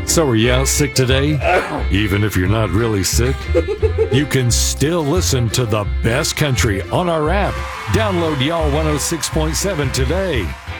So are you out sick today? Even if you're not really sick, you can still listen to the best country on our app. Download Y'all 106.7 today.